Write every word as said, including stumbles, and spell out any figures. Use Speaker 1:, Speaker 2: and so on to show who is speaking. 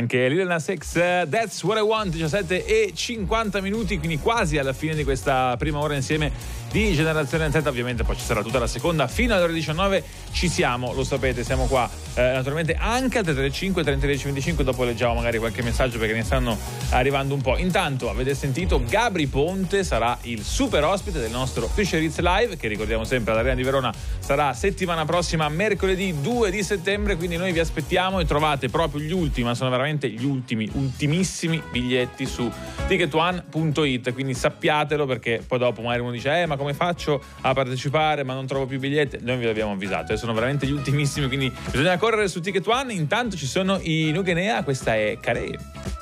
Speaker 1: anche Lil Nas X, uh, That's What I Want, diciassette e cinquanta minuti, quindi quasi alla fine di questa prima ora insieme di Generazione Z. Ovviamente poi ci sarà tutta la seconda fino alle ore diciannove. Ci siamo, lo sapete, siamo qua eh, naturalmente anche al tre tre cinque trenta dieci venticinque. Dopo leggiamo magari qualche messaggio perché ne stanno arrivando un po'. Intanto avete sentito, Gabri Ponte sarà il super ospite del nostro Fisher Hits Live, che ricordiamo sempre all'Arena di Verona sarà settimana prossima, mercoledì due di settembre, quindi noi vi aspettiamo e trovate proprio gli ultimi, ma sono veramente gli ultimi, ultimissimi biglietti su ticket one punto it, quindi sappiatelo, perché poi dopo magari uno dice eh ma come faccio a partecipare, ma non trovo più biglietti. Noi vi abbiamo avvisato e sono veramente gli ultimissimi, quindi bisogna correre su Ticket One. Intanto ci sono i Nugenea, questa è Care.